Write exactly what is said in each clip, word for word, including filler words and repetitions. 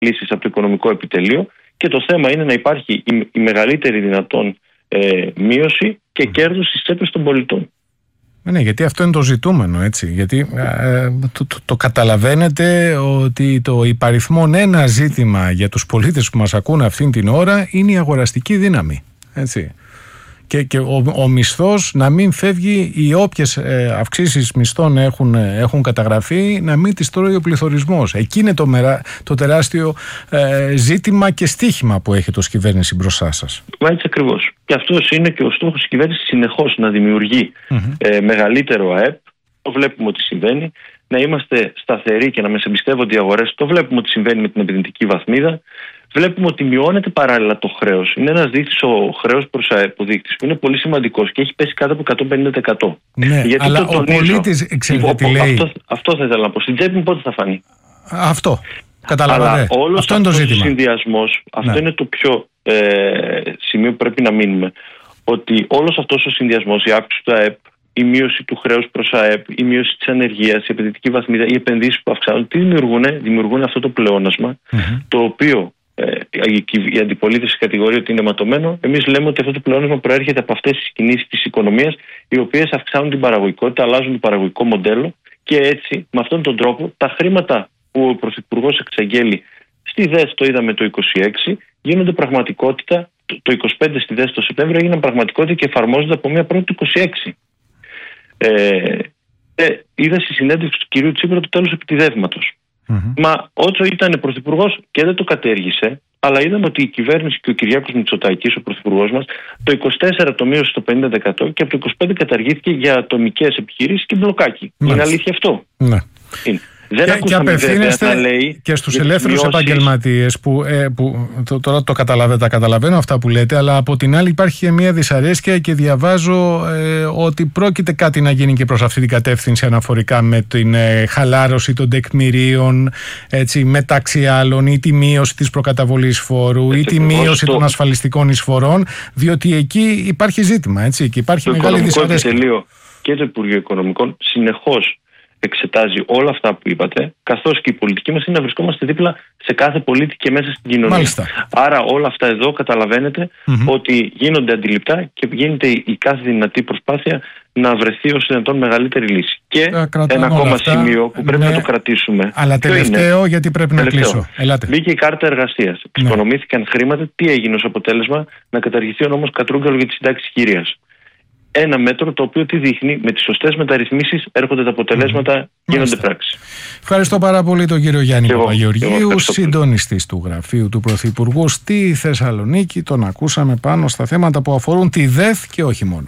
λύσεις από το οικονομικό επιτελείο και το θέμα είναι να υπάρχει η, η μεγαλύτερη δυνατόν ε, μείωση και κέρδος στις τσέπες των πολιτών. Ναι, γιατί αυτό είναι το ζητούμενο, έτσι. Γιατί ε, το, το, το καταλαβαίνετε ότι το υπαριθμόν ένα ζήτημα για τους πολίτες που μας ακούν αυτήν την ώρα είναι η αγοραστική δύναμη, έτσι. Και, και ο, ο μισθός να μην φεύγει, οι όποιες ε, αυξήσεις μισθών έχουν, έχουν καταγραφεί, να μην τις τρώει ο πληθωρισμός. Εκεί είναι το, μερα, το τεράστιο ε, ζήτημα και στίχημα που έχει το κυβέρνηση μπροστά σας. Μα έτσι ακριβώς. Και αυτός είναι και ο στόχος της κυβέρνησης, συνεχώς να δημιουργεί mm-hmm. ε, μεγαλύτερο ΑΕΠ. Το βλέπουμε ότι συμβαίνει. Να είμαστε σταθεροί και να μας εμπιστεύονται οι αγορές. Το βλέπουμε ότι συμβαίνει με την επενδυτική βαθμίδα. Βλέπουμε ότι μειώνεται παράλληλα το χρέος. Είναι ένας δείκτης, ο χρέος προς ΑΕΠ δείκτης, που είναι πολύ σημαντικός και έχει πέσει κάτω από εκατόν πενήντα τοις εκατό. Ναι, γιατί αλλά το ο πολίτης, ξέρετε τι λέει. Αυτό, αυτό θα ήθελα να πω. Στην τσέπη μου πότε θα φανεί. Αυτό. Καταλαβαίνετε. Όλος αυτό είναι το ζήτημα. Ο συνδυασμός, αυτό ναι. είναι το πιο ε, σημείο που πρέπει να μείνουμε. Ότι όλος αυτός ο συνδυασμός, η αύξηση του ΑΕΠ, η μείωση του χρέους προς ΑΕΠ, η μείωση της ανεργίας, η επενδυτική βαθμίδα, οι επενδύσεις που αυξάνουν, τι δημιουργούν, δημιουργούν αυτό το πλεόνασμα, mm-hmm. το οποίο ε, η, η αντιπολίτευση κατηγορεί ότι είναι ματωμένο. Εμείς λέμε ότι αυτό το πλεόνασμα προέρχεται από αυτές τις κινήσεις της οικονομίας, οι οποίες αυξάνουν την παραγωγικότητα, αλλάζουν το παραγωγικό μοντέλο και έτσι, με αυτόν τον τρόπο, τα χρήματα που ο Πρωθυπουργός εξαγγέλει στη ΔΕΣ, το είδαμε το είκοσι έξι, γίνονται πραγματικότητα. Το είκοσι πέντε στη ΔΕΣ το Σεπτέμβριο έγιναν πραγματικότητα και εφαρμόζονται από μία πρώτη του είκοσι έξι. Ε, ε, είδα στη συνέντευξη του κυρίου Τσίπρα το τέλος επιτιδεύματος. Mm-hmm. Μα όσο ήταν πρωθυπουργός και δεν το κατέργησε, αλλά είδαμε ότι η κυβέρνηση και ο Κυριάκος Μητσοτάκης, ο πρωθυπουργός μας, το είκοσι τέσσερα το μείωσε στο πενήντα τοις εκατό και από το είκοσι πέντε καταργήθηκε για ατομικές επιχειρήσεις και μπλοκάκι. Mm-hmm. Είναι αλήθεια αυτό. Ναι. Είναι. Δεν και, και απευθύνεστε λέει, και στους ελεύθερους επαγγελματίες που, ε, που το, τώρα το καταλαβαίνω, τα καταλαβαίνω αυτά που λέτε, αλλά από την άλλη υπάρχει και μια δυσαρέσκεια και διαβάζω ε, ότι πρόκειται κάτι να γίνει και προς αυτή την κατεύθυνση αναφορικά με την ε, χαλάρωση των τεκμηρίων, έτσι, μεταξύ άλλων, ή τη μείωση της προκαταβολής φόρου, ή τη μείωση το... των ασφαλιστικών εισφορών, διότι εκεί υπάρχει ζήτημα, έτσι, και υπάρχει το μεγάλη δυσαρέσκεια. Και το Υπουργείο Οικονομικών συνεχώς εξετάζει όλα αυτά που είπατε, καθώς και η πολιτική μας είναι να βρισκόμαστε δίπλα σε κάθε πολίτη και μέσα στην κοινωνία. Μάλιστα. Άρα όλα αυτά εδώ καταλαβαίνετε mm-hmm. ότι γίνονται αντιληπτά και γίνεται η κάθε δυνατή προσπάθεια να βρεθεί ως δυνατόν μεγαλύτερη λύση. Και ένα ακόμα αυτά, σημείο που πρέπει ναι, να το κρατήσουμε. Αλλά τελευταίο, είναι, γιατί πρέπει να τελευταίο. κλείσω. Ελάτε. Μπήκε η κάρτα εργασίας. Εξοικονομήθηκαν ναι. χρήματα. Τι έγινε ως αποτέλεσμα? Να καταργηθεί ο νόμος Κατρούγκαλου για τη συντάξη χειρίας. Ένα μέτρο το οποίο τι δείχνει, με τις σωστές μεταρρυθμίσεις έρχονται τα αποτελέσματα, mm. γίνονται πράξη. Ευχαριστώ πάρα πολύ τον κύριο Γιάννη Παπαγεωργίου, συντονιστής του Γραφείου του Πρωθυπουργού στη Θεσσαλονίκη. Τον ακούσαμε πάνω στα θέματα που αφορούν τη ΔΕΘ και όχι μόνο.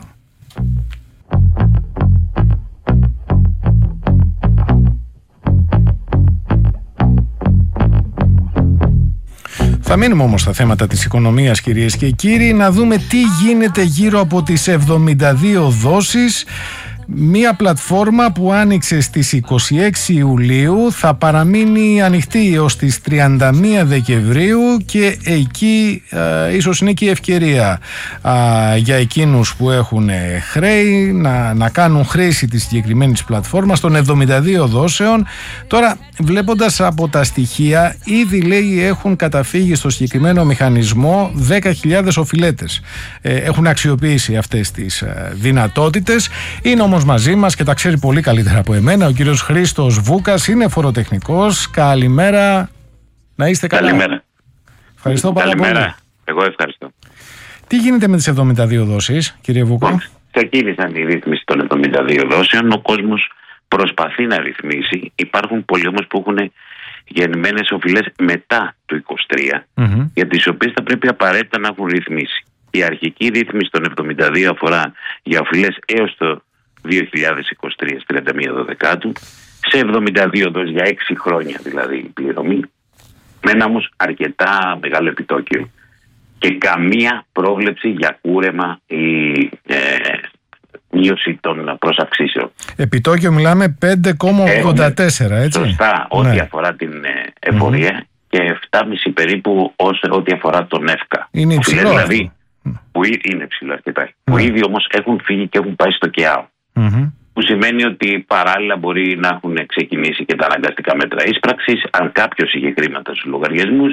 Θα μείνουμε όμως στα θέματα της οικονομίας, κυρίες και κύριοι, να δούμε τι γίνεται γύρω από τις εβδομήντα δύο δόσεις. Μία πλατφόρμα που άνοιξε στις είκοσι έξι Ιουλίου θα παραμείνει ανοιχτή έως τις τριάντα μία Δεκεμβρίου και εκεί ε, ίσως είναι και η ευκαιρία ε, για εκείνους που έχουν χρέη να, να κάνουν χρήση της συγκεκριμένης πλατφόρμας των εβδομήντα δύο δόσεων. Τώρα, βλέποντας από τα στοιχεία, ήδη λέει έχουν καταφύγει στο συγκεκριμένο μηχανισμό δέκα χιλιάδες οφειλέτες. Ε, έχουν αξιοποιήσει αυτές τις ε, δυνατότητες. Είναι όμως μαζί μας και τα ξέρει πολύ καλύτερα από εμένα ο κύριος Χρήστος Βούκας, είναι φοροτεχνικός. Καλημέρα, να είστε καλά. Καλημέρα. Ευχαριστώ πάρα Καλημέρα. πολύ. Εγώ ευχαριστώ. Τι γίνεται με τις εβδομήντα δύο δόσεις, κύριε Βούκα? Ξεκίνησαν οι ρύθμιση των εβδομήντα δύο δόσεων, ο κόσμος προσπαθεί να ρυθμίσει. Υπάρχουν πολλοί όμως που έχουν γεννημένες οφειλές μετά το είκοσι τρία, mm-hmm. για τις οποίες θα πρέπει απαραίτητα να έχουν ρυθμίσει. Η αρχική ρύθμιση των εβδομήντα δύο αφορά για οφειλές έως το δύο χιλιάδες είκοσι τρία, τριάντα μία Δεκάτου, σε εβδομήντα δύο δόσεις για έξι χρόνια δηλαδή η πληρωμή, με ένα όμως αρκετά μεγάλο επιτόκιο και καμία πρόβλεψη για κούρεμα ή ε, μείωση των προσαυξήσεων. Επιτόκιο μιλάμε πέντε κόμμα ογδόντα τέσσερα, έτσι. Σωστά, ό,τι ναι. αφορά την εφορία mm-hmm. και επτά κόμμα πέντε περίπου όσο, ό,τι αφορά τον ΕΦΚΑ. Είναι υψηλό. Δηλαδή, που είναι υψηλό αρκετά. Mm-hmm. Που ήδη όμως έχουν φύγει και έχουν πάει στο ΚΕΑΟ. Mm-hmm. που σημαίνει ότι παράλληλα μπορεί να έχουν ξεκινήσει και τα αναγκαστικά μέτρα ίσπραξης. Αν κάποιος είχε χρήματα στους λογαριασμούς,